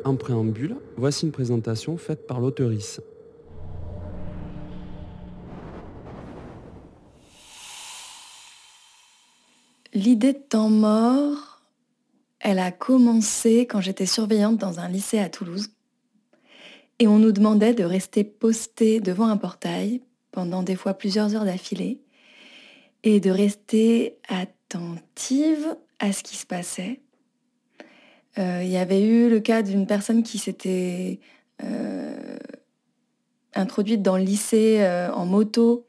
En préambule, voici une présentation faite par l'auteurice. L'idée de temps mort, elle a commencé quand j'étais surveillante dans un lycée à Toulouse. Et on nous demandait de rester posté devant un portail pendant des fois plusieurs heures d'affilée et de rester attentive à ce qui se passait. Il y avait eu le cas d'une personne qui s'était euh, introduite dans le lycée en moto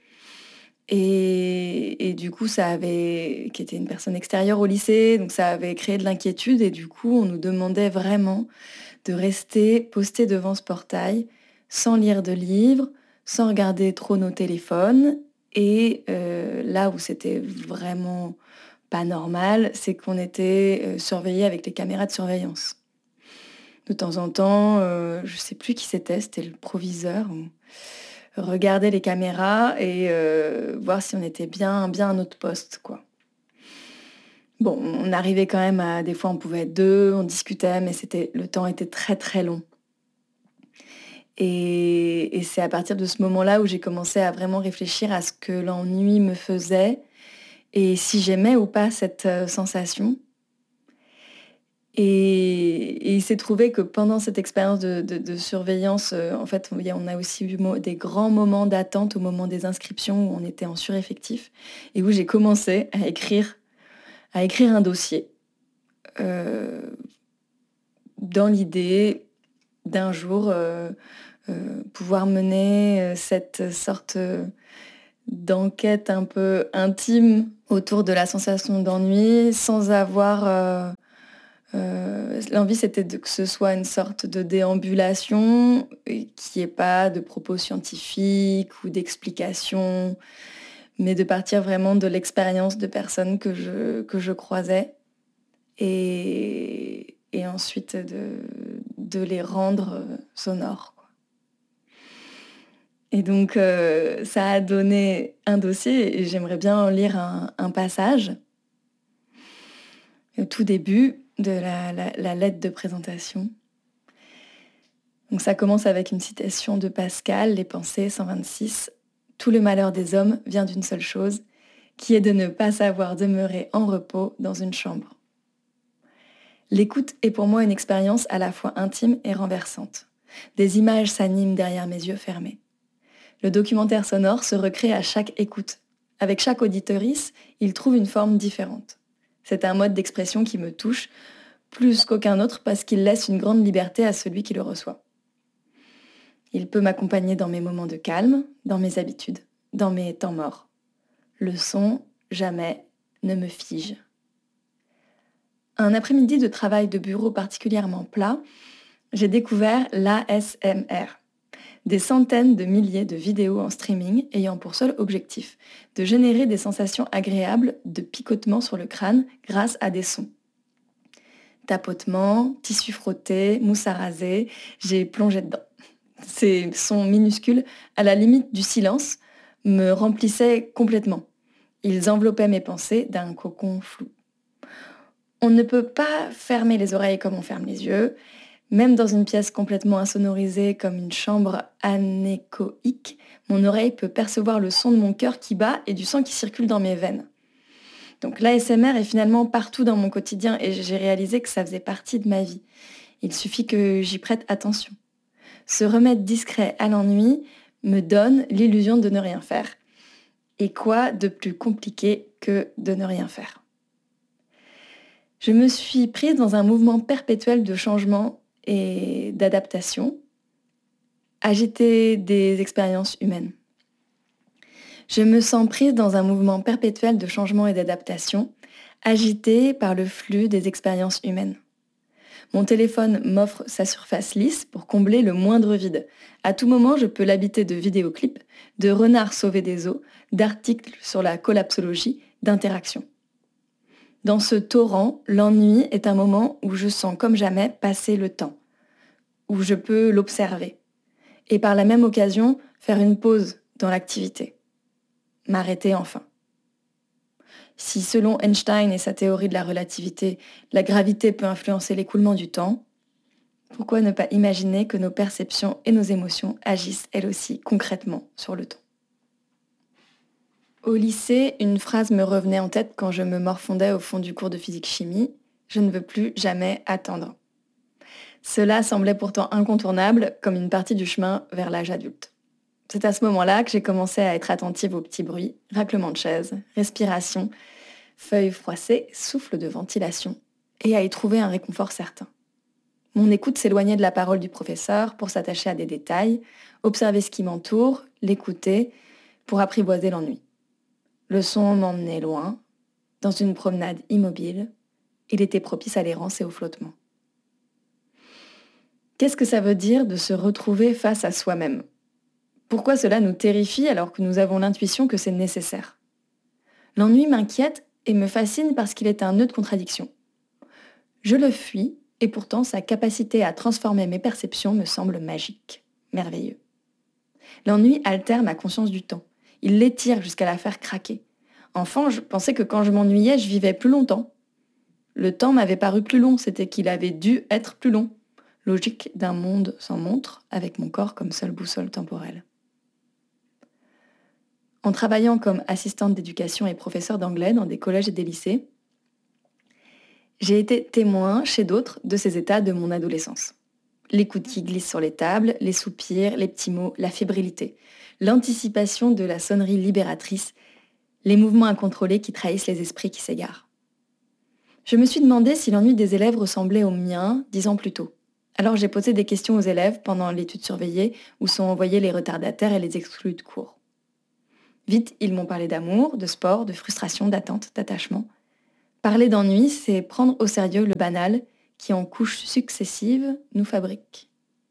et du coup, qui était une personne extérieure au lycée, donc ça avait créé de l'inquiétude et du coup, on nous demandait vraiment de rester posté devant ce portail sans lire de livres, sans regarder trop nos téléphones. Et là où c'était vraiment pas normal, c'est qu'on était surveillé avec les caméras de surveillance. De temps en temps, je sais plus qui c'était le proviseur. On regardait les caméras et voir si on était bien à notre poste, quoi. Bon, on arrivait quand même à... Des fois, on pouvait être deux, on discutait, mais le temps était très très long. Et c'est à partir de ce moment-là où j'ai commencé à vraiment réfléchir à ce que l'ennui me faisait et si j'aimais ou pas cette sensation. Et il s'est trouvé que pendant cette expérience de surveillance, en fait, on a aussi eu des grands moments d'attente au moment des inscriptions où on était en sureffectif et où j'ai commencé à écrire un dossier euh, dans l'idée d'un jour pouvoir mener cette sorte d'enquête un peu intime autour de la sensation d'ennui sans avoir... l'envie, c'était que ce soit une sorte de déambulation, qui n'y ait pas de propos scientifiques ou d'explications, mais de partir vraiment de l'expérience de personnes que je croisais et ensuite de les rendre sonores, quoi. Et donc, ça a donné un dossier et j'aimerais bien en lire un passage. Au tout début de la lettre de présentation. Donc ça commence avec une citation de Pascal, Les Pensées 126. Tout le malheur des hommes vient d'une seule chose, qui est de ne pas savoir demeurer en repos dans une chambre. L'écoute est pour moi une expérience à la fois intime et renversante. Des images s'animent derrière mes yeux fermés. Le documentaire sonore se recrée à chaque écoute. Avec chaque auditorice, il trouve une forme différente. C'est un mode d'expression qui me touche plus qu'aucun autre parce qu'il laisse une grande liberté à celui qui le reçoit. Il peut m'accompagner dans mes moments de calme, dans mes habitudes, dans mes temps morts. Le son, jamais, ne me fige. Un après-midi de travail de bureau particulièrement plat, j'ai découvert l'ASMR. Des centaines de milliers de vidéos en streaming ayant pour seul objectif de générer des sensations agréables de picotement sur le crâne grâce à des sons. Tapotement, tissu frotté, mousse à raser, j'ai plongé dedans. Ces sons minuscules, à la limite du silence, me remplissaient complètement. Ils enveloppaient mes pensées d'un cocon flou. On ne peut pas fermer les oreilles comme on ferme les yeux. Même dans une pièce complètement insonorisée comme une chambre anéchoïque, mon oreille peut percevoir le son de mon cœur qui bat et du sang qui circule dans mes veines. Donc l'ASMR est finalement partout dans mon quotidien et j'ai réalisé que ça faisait partie de ma vie. Il suffit que j'y prête attention. Ce remède discret à l'ennui me donne l'illusion de ne rien faire. Et quoi de plus compliqué que de ne rien faire? Je me suis prise dans un mouvement perpétuel de changement et d'adaptation, agiter des expériences humaines. Je me sens prise dans un mouvement perpétuel de changement et d'adaptation, agité par le flux des expériences humaines. Mon téléphone m'offre sa surface lisse pour combler le moindre vide. À tout moment, je peux l'habiter de vidéoclips, de renards sauvés des eaux, d'articles sur la collapsologie, d'interactions. Dans ce torrent, l'ennui est un moment où je sens comme jamais passer le temps, où je peux l'observer, et par la même occasion faire une pause dans l'activité, m'arrêter enfin. Si selon Einstein et sa théorie de la relativité, la gravité peut influencer l'écoulement du temps, Pourquoi ne pas imaginer que nos perceptions et nos émotions agissent elles aussi concrètement sur le temps? Au lycée, une phrase me revenait en tête quand je me morfondais au fond du cours de physique-chimie. Je ne veux plus jamais attendre. Cela semblait pourtant incontournable, comme une partie du chemin vers l'âge adulte. C'est à ce moment-là que j'ai commencé à être attentive aux petits bruits, raclements de chaises, respiration, feuilles froissées, souffle de ventilation, et à y trouver un réconfort certain. Mon écoute s'éloignait de la parole du professeur pour s'attacher à des détails, observer ce qui m'entoure, l'écouter, pour apprivoiser l'ennui. Le son m'emmenait loin, dans une promenade immobile. Il était propice à l'errance et au flottement. Qu'est-ce que ça veut dire de se retrouver face à soi-même? Pourquoi cela nous terrifie alors que nous avons l'intuition que c'est nécessaire? L'ennui m'inquiète et me fascine parce qu'il est un nœud de contradiction. Je le fuis et pourtant sa capacité à transformer mes perceptions me semble magique, merveilleux. L'ennui altère ma conscience du temps. Il l'étire jusqu'à la faire craquer. Enfant, je pensais que quand je m'ennuyais, je vivais plus longtemps. Le temps m'avait paru plus long, c'était qu'il avait dû être plus long. Logique d'un monde sans montre, avec mon corps comme seule boussole temporelle. En travaillant comme assistante d'éducation et professeure d'anglais dans des collèges et des lycées, j'ai été témoin chez d'autres de ces états de mon adolescence. L'écoute qui glisse sur les tables, les soupirs, les petits mots, la fébrilité, l'anticipation de la sonnerie libératrice, les mouvements incontrôlés qui trahissent les esprits qui s'égarent. Je me suis demandé si l'ennui des élèves ressemblait au mien 10 ans plus tôt. Alors j'ai posé des questions aux élèves pendant l'étude surveillée où sont envoyés les retardataires et les exclus de cours. Vite, ils m'ont parlé d'amour, de sport, de frustration, d'attente, d'attachement. Parler d'ennui, c'est prendre au sérieux le banal qui, en couches successives, nous fabrique.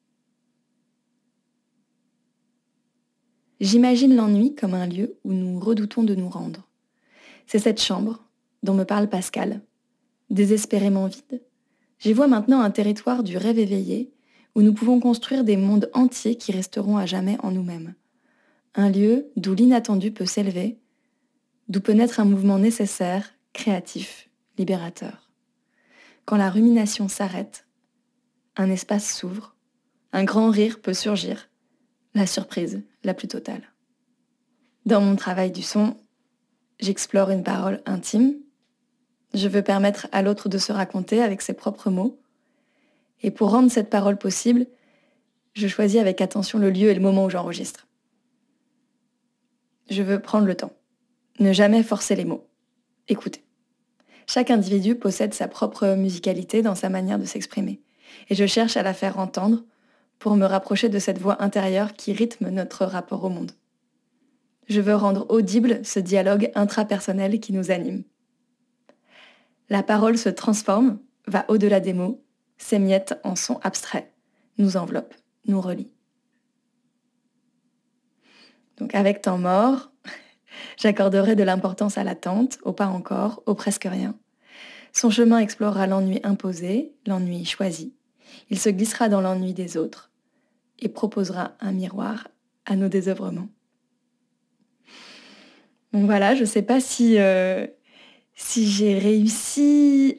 J'imagine l'ennui comme un lieu où nous redoutons de nous rendre. C'est cette chambre dont me parle Pascal, désespérément vide. J'y vois maintenant un territoire du rêve éveillé où nous pouvons construire des mondes entiers qui resteront à jamais en nous-mêmes. Un lieu d'où l'inattendu peut s'élever, d'où peut naître un mouvement nécessaire, créatif, libérateur. Quand la rumination s'arrête, un espace s'ouvre, un grand rire peut surgir, la surprise la plus totale. Dans mon travail du son, j'explore une parole intime. Je veux permettre à l'autre de se raconter avec ses propres mots. Et pour rendre cette parole possible, je choisis avec attention le lieu et le moment où j'enregistre. Je veux prendre le temps. Ne jamais forcer les mots. Écouter. Chaque individu possède sa propre musicalité dans sa manière de s'exprimer. Et je cherche à la faire entendre pour me rapprocher de cette voix intérieure qui rythme notre rapport au monde. Je veux rendre audible ce dialogue intrapersonnel qui nous anime. La parole se transforme, va au-delà des mots, s'émiette en sons abstraits, nous enveloppe, nous relie. Donc avec temps mort, j'accorderai de l'importance à l'attente, au pas encore, au presque rien. Son chemin explorera l'ennui imposé, l'ennui choisi. Il se glissera dans l'ennui des autres et proposera un miroir à nos désœuvrements. Donc voilà, je ne sais pas si j'ai réussi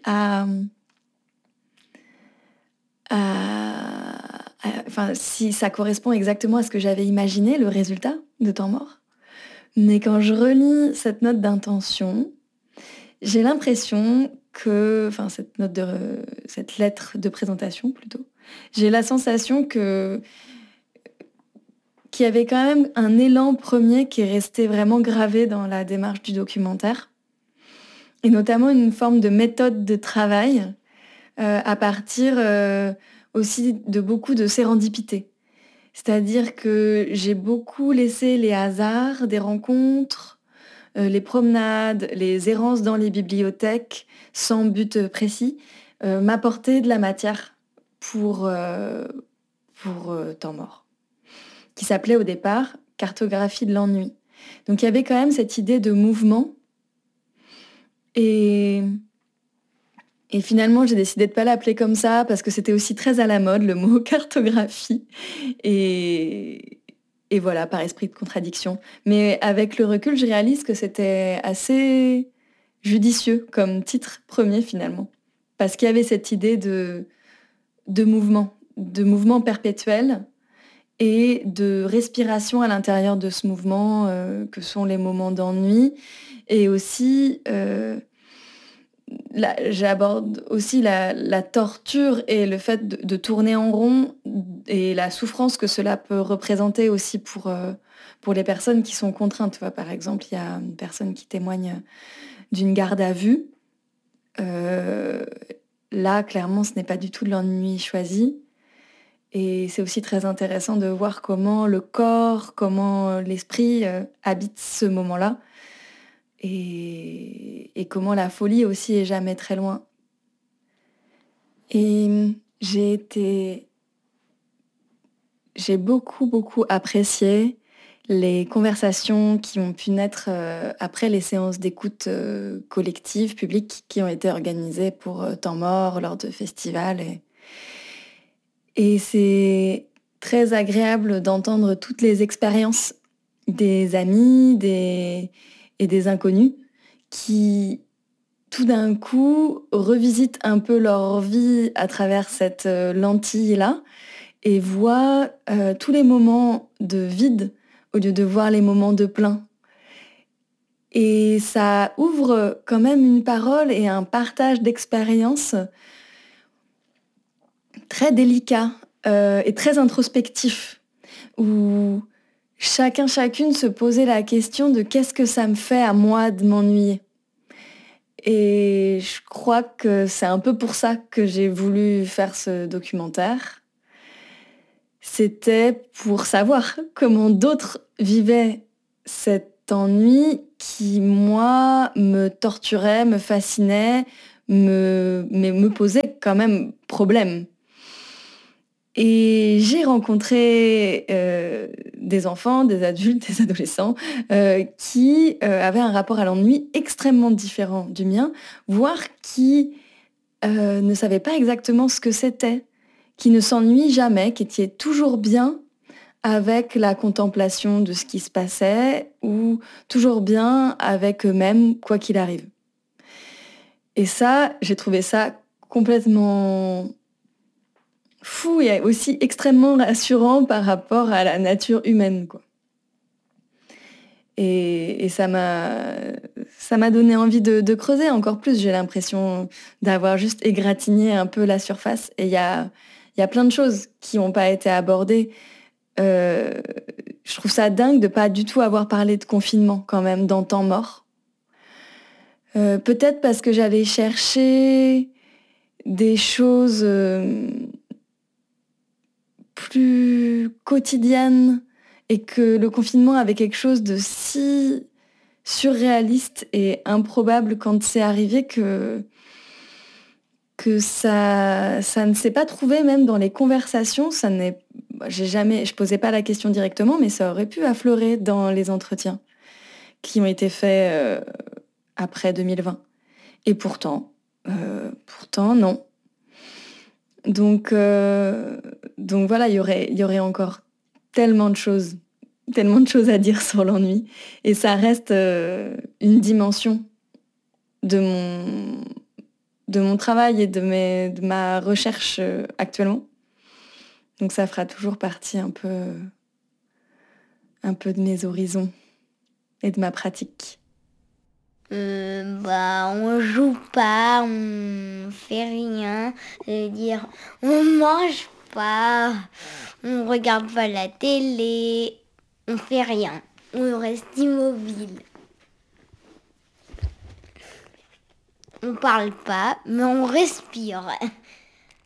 enfin, si ça correspond exactement à ce que j'avais imaginé, le résultat de temps mort. Mais quand je relis cette note d'intention, j'ai l'impression que, enfin cette lettre de présentation plutôt, j'ai la sensation qu'il y avait quand même un élan premier qui est resté vraiment gravé dans la démarche du documentaire, et notamment une forme de méthode de travail à partir aussi de beaucoup de sérendipité. C'est-à-dire que j'ai beaucoup laissé les hasards des rencontres, les promenades, les errances dans les bibliothèques, sans but précis, m'apporter de la matière pour temps mort, qui s'appelait au départ « Cartographie de l'ennui ». Donc il y avait quand même cette idée de mouvement. Et finalement, j'ai décidé de ne pas l'appeler comme ça, parce que c'était aussi très à la mode, le mot « cartographie ». Et voilà, par esprit de contradiction. Mais avec le recul, je réalise que c'était assez judicieux comme titre premier finalement. Parce qu'il y avait cette idée de mouvement, de mouvement perpétuel et de respiration à l'intérieur de ce mouvement, que sont les moments d'ennui. Et aussi, j'aborde aussi la torture et le fait de tourner en rond et la souffrance que cela peut représenter aussi pour les personnes qui sont contraintes. Tu vois, par exemple, il y a une personne qui témoigne d'une garde à vue. Là, clairement, ce n'est pas du tout de l'ennui choisi. Et c'est aussi très intéressant de voir comment le corps, comment l'esprit habite ce moment-là. Et comment la folie aussi est jamais très loin. Et j'ai beaucoup apprécié les conversations qui ont pu naître après les séances d'écoute collective, publiques, qui ont été organisées pour Temps Mort, lors de festivals. Et c'est très agréable d'entendre toutes les expériences des amis et des inconnus qui, tout d'un coup, revisitent un peu leur vie à travers cette lentille-là et voient tous les moments de vide au lieu de voir les moments de plein. Et ça ouvre quand même une parole et un partage d'expériences très délicat et très introspectif, où chacune se posait la question de qu'est-ce que ça me fait à moi de m'ennuyer. Et je crois que c'est un peu pour ça que j'ai voulu faire ce documentaire. C'était pour savoir comment d'autres vivaient cet ennui qui, moi, me torturait, me fascinait, mais me posait quand même problème. Et j'ai rencontré des enfants, des adultes, des adolescents qui avaient un rapport à l'ennui extrêmement différent du mien, voire qui ne savaient pas exactement ce que c'était, qui ne s'ennuient jamais, qui étaient toujours bien avec la contemplation de ce qui se passait ou toujours bien avec eux-mêmes, quoi qu'il arrive. Et ça, j'ai trouvé ça complètement fou et aussi extrêmement rassurant par rapport à la nature humaine, quoi. Et ça m'a donné envie de creuser encore plus. J'ai l'impression d'avoir juste égratigné un peu la surface. Et il y a plein de choses qui n'ont pas été abordées. Je trouve ça dingue de pas du tout avoir parlé de confinement quand même dans Temps Mort. Peut-être parce que j'allais chercher des choses plus quotidienne et que le confinement avait quelque chose de si surréaliste et improbable quand c'est arrivé que ça ne s'est pas trouvé même dans les conversations. Je posais pas la question directement, mais ça aurait pu affleurer dans les entretiens qui ont été faits après 2020. Et pourtant non. Donc voilà, il y aurait encore tellement de choses à dire sur l'ennui. Et ça reste une dimension de mon travail et de ma recherche actuellement. Donc ça fera toujours partie un peu de mes horizons et de ma pratique. On joue pas, on fait rien. C'est-à-dire, on mange pas, on regarde pas la télé, on fait rien. On reste immobile. On parle pas, mais on respire.